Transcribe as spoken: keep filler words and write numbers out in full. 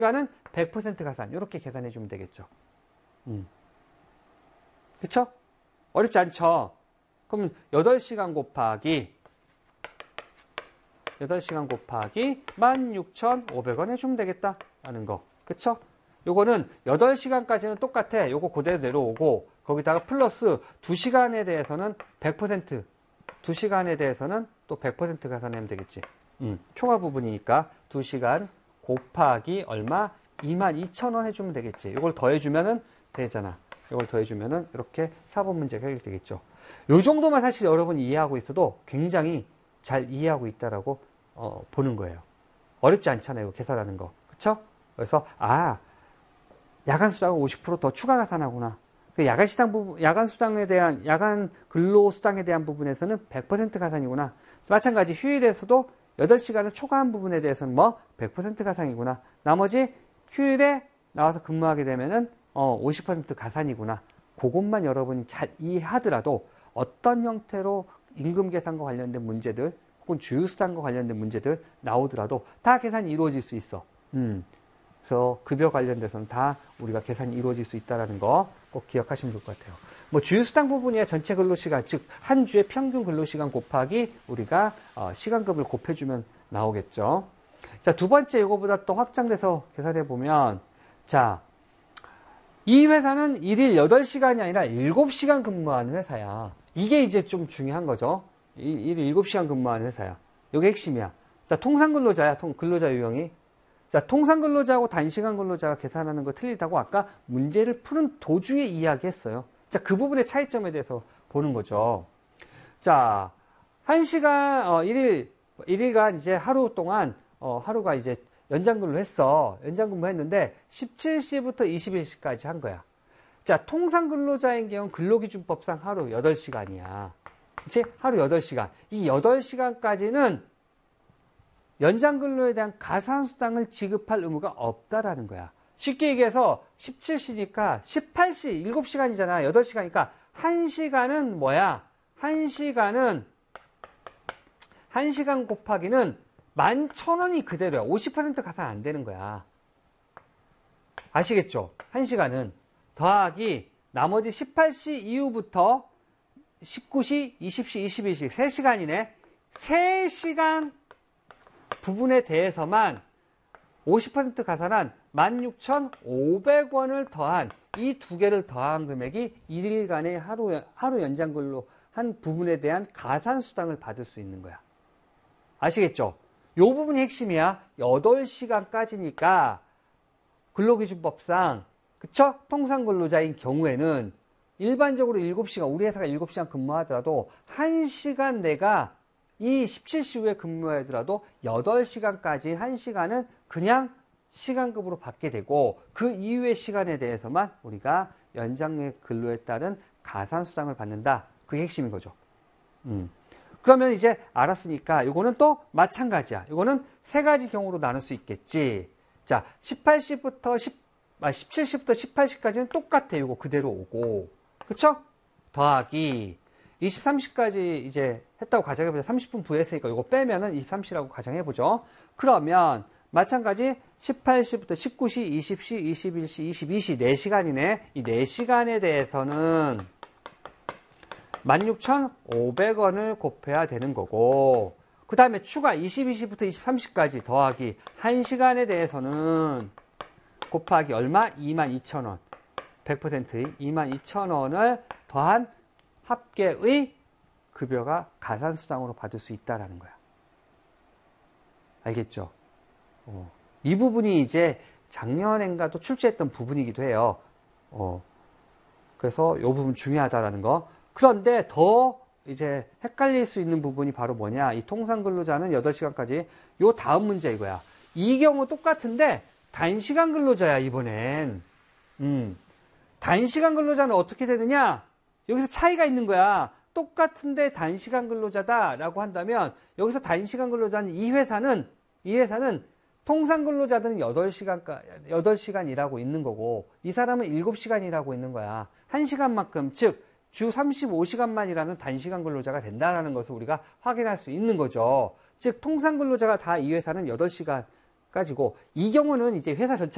시간은 백 퍼센트 가산. 이렇게 계산해 주면 되겠죠. 음. 그쵸? 어렵지 않죠? 그럼 여덟 시간 곱하기 여덟 시간 곱하기 만 육천오백 원 해주면 되겠다 라는 거. 그쵸? 요거는 여덟 시간까지는 똑같아. 요거 그대로 내려오고 거기다가 플러스 두 시간에 대해서는 백 퍼센트 두 시간에 대해서는 또 백 퍼센트 가산하면 되겠지. 음, 초과 부분이니까 두 시간 곱하기 얼마? 이만 이천 원 해주면 되겠지. 요걸 더해주면은 되잖아. 요걸 더해주면은 이렇게 사 번 문제가 해결되겠죠. 요 정도만 사실 여러분이 이해하고 있어도 굉장히 잘 이해하고 있다라고 어, 보는 거예요. 어렵지 않잖아요. 계산하는 거. 그쵸? 그래서 아 야간 수당은 오십 퍼센트 더 추가 가산하구나. 그 야간 시당 부분, 야간 수당에 대한 야간 근로 수당에 대한 부분에서는 백 퍼센트 가산이구나. 마찬가지 휴일에서도 여덟 시간을 초과한 부분에 대해서는 뭐 백 퍼센트 가산이구나. 나머지 휴일에 나와서 근무하게 되면은 어 오십 퍼센트 가산이구나. 그것만 여러분이 잘 이해하더라도 어떤 형태로 임금 계산과 관련된 문제들 혹은 주휴수당과 관련된 문제들 나오더라도 다 계산이 이루어질 수 있어. 음. 그래서 급여 관련돼서는 다 우리가 계산이 이루어질 수 있다는 거 꼭 기억하시면 좋을 것 같아요. 뭐 주휴수당 부분이야 전체 근로시간, 즉 한 주의 평균 근로시간 곱하기 우리가 어, 시간급을 곱해주면 나오겠죠. 자, 두 번째 이거보다 또 확장돼서 계산해 보면 자, 이 회사는 일일 여덟 시간이 아니라 일곱 시간 근무하는 회사야. 이게 이제 좀 중요한 거죠. 일일 일곱 시간 근무하는 회사야. 이게 핵심이야. 자, 통상 근로자야. 통, 근로자 유형이. 자, 통상 근로자하고 단시간 근로자가 계산하는 거 틀리다고 아까 문제를 푸는 도중에 이야기했어요. 자, 그 부분의 차이점에 대해서 보는 거죠. 자, 한 시간, 어, 일일, 일일간 이제 하루 동안, 어, 하루가 이제 연장 근로 했어. 연장 근무 했는데 십칠 시부터 이십일 시까지 한 거야. 자, 통상 근로자인 경우는 근로기준법상 하루 여덟 시간이야. 그치? 하루 여덟 시간. 이 여덟 시간까지는 연장 근로에 대한 가산수당을 지급할 의무가 없다라는 거야. 쉽게 얘기해서 십칠 시니까 십팔 시, 일곱 시간이잖아. 여덟 시간이니까 한 시간은 뭐야? 한 시간은 한 시간 곱하기는 만 천 원이 그대로야. 오십 퍼센트 가산 안 되는 거야. 아시겠죠? 한 시간은 더하기 나머지 십팔 시 이후부터 십구 시, 이십 시, 이십일 시 세 시간이네. 세 시간 부분에 대해서만 오십 퍼센트 가산한 만 육천오백 원을 더한 이 두 개를 더한 금액이 일일간의 하루, 하루 연장 근로 한 부분에 대한 가산수당을 받을 수 있는 거야. 아시겠죠? 요 부분이 핵심이야. 여덟 시간까지니까 근로기준법상, 그쵸? 통상 근로자인 경우에는 일반적으로 일곱 시간, 우리 회사가 일곱 시간 근무하더라도 한 시간 내가 이 십칠 시 후에 근무하더라도 여덟 시간까지 한 시간은 그냥 시간급으로 받게 되고 그 이후의 시간에 대해서만 우리가 연장 근로에 따른 가산수당을 받는다. 그게 핵심인 거죠. 음. 그러면 이제 알았으니까 이거는 또 마찬가지야. 이거는 세 가지 경우로 나눌 수 있겠지. 자, 십팔 시부터 십, 아, 십칠 시부터 십팔 시까지는 똑같아. 이거 그대로 오고. 그쵸? 더하기 이십삼 시까지 이제 했다고 가정해보자. 삼십 분 부했으니까 이거 빼면은 이십삼 시라고 가정해보죠. 그러면 마찬가지 십팔 시부터 십구 시, 이십 시, 이십일 시, 이십이 시 네 시간이네. 이 네 시간에 대해서는 만 육천오백 원을 곱해야 되는 거고, 그 다음에 추가 이십이 시부터 이십삼 시까지 더하기 한 시간에 대해서는 곱하기 얼마? 이만 이천 원. 백 퍼센트의 이만 이천 원을 더한 합계의 급여가 가산수당으로 받을 수 있다는 거야. 알겠죠? 어. 이 부분이 이제 작년엔가도 출제했던 부분이기도 해요. 어. 그래서 이 부분 중요하다라는 거. 그런데 더 이제 헷갈릴 수 있는 부분이 바로 뭐냐. 이 통상 근로자는 여덟 시간까지. 요 다음 문제 이거야. 이 경우 똑같은데 단시간 근로자야, 이번엔. 음. 단시간 근로자는 어떻게 되느냐? 여기서 차이가 있는 거야. 똑같은데 단시간 근로자다라고 한다면 여기서 단시간 근로자는 이 회사는 이 회사는 통상 근로자들은 여덟 시간, 여덟 시간 일하고 있는 거고 이 사람은 일곱 시간 일하고 있는 거야. 한 시간만큼, 즉 주 삼십오 시간만 일하는 단시간 근로자가 된다는 것을 우리가 확인할 수 있는 거죠. 즉 통상 근로자가 다 이 회사는 여덟 시간까지고 이 경우는 이제 회사 전체